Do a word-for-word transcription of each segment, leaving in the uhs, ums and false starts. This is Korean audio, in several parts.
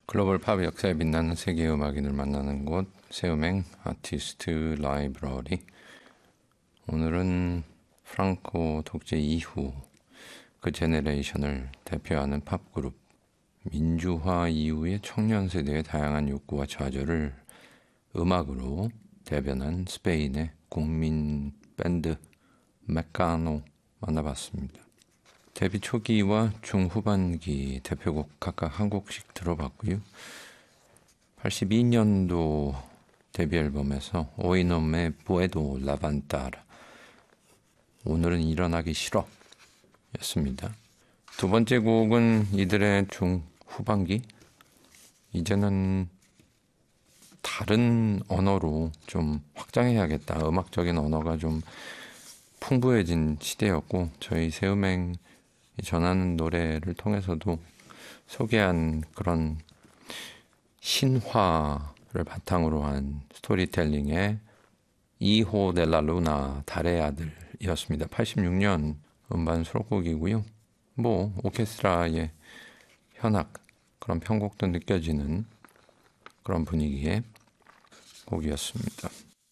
글로벌 팝 역사에 빛나는 세계 음악인을 만나는 곳 세음행 아티스트 라이브러리. 오늘은 프랑코 독재 이후 그 제네레이션을 대표하는 팝그룹 민주화 이후의 청년 세대의 다양한 욕구와 좌절을 음악으로 대변한 스페인의 국민 밴드 메카노 만나봤습니다. 데뷔 초기와 중후반기 대표곡 각각 한 곡씩 들어봤고요. 팔십이 년도 데뷔 앨범에서 Hoy no me puedo levantar, 오늘은 일어나기 싫어 였습니다. 두 번째 곡은 이들의 중후반기, 이제는 다른 언어로 좀 확장해야겠다, 음악적인 언어가 좀 풍부해진 시대였고, 저희 세음행 전하는 노래를 통해서도 소개한 그런 신화를 바탕으로 한 스토리텔링의 이호 델라 루나, 달의 아들이었습니다. 팔십육 년 음반 수록곡이고요. 뭐 오케스트라의 현악, 그런 편곡도 느껴지는 그런 분위기의 곡이었습니다.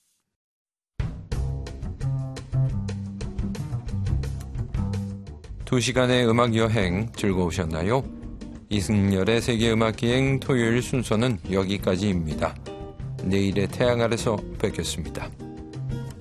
두 시간의 음악 여행 즐거우셨나요? 이승열의 세계음악기행 토요일 순서는 여기까지입니다. 내일의 태양 아래서 뵙겠습니다.